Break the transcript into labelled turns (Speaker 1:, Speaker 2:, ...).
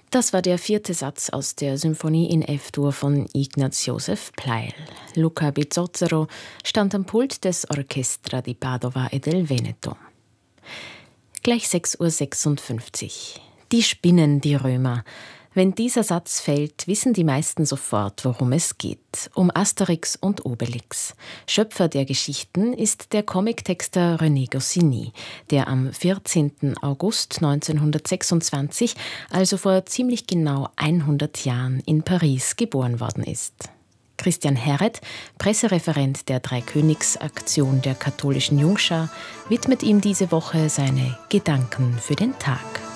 Speaker 1: Das war der 4. Satz aus der Symphonie in F-Dur von Ignaz Joseph Pleyel. Luca Bizzozero stand am Pult des Orchestra di Padova e del Veneto. Gleich 6:56 Uhr. Die spinnen, die Römer. Wenn dieser Satz fällt, wissen die meisten sofort, worum es geht. Um Asterix und Obelix. Schöpfer der Geschichten ist der Comic-Texter René Goscinny, der am 14. August 1926, also vor ziemlich genau 100 Jahren, in Paris geboren worden ist. Christian Herret, Pressereferent der Dreikönigsaktion der katholischen Jungschar, widmet ihm diese Woche seine Gedanken für den Tag.